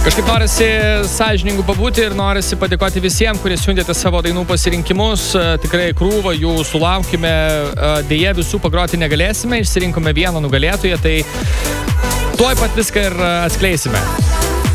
Kažkaip norisi sąžiningų pabūti ir norisi padėkoti visiems, kurie siuntėte savo dainų pasirinkimus. Tikrai krūvą jų sulaukime. Deja, visų pagroti negalėsime. Išsirinkome vieną nugalėtoją, tai tuoj pat viską ir atskleisime.